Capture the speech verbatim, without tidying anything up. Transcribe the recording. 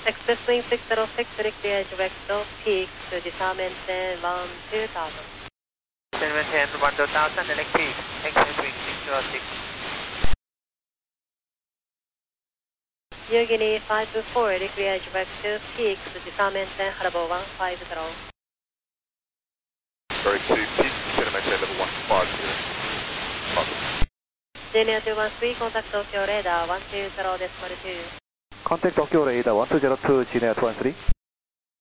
Express Wing six zero six, clear direct to peak to disarm maintain one two thousand. Maintain one two thousand, direct peak, Express Wing six zero six. New Guinea five two four, clear direct to peak to disarm maintain Harbour one five zero. Direct to peak, maintain level one five zero. Senior two one three, contact Tokyo radar one two zero decimal two. Contact Tokyo radar one two zero two, Genia two one three.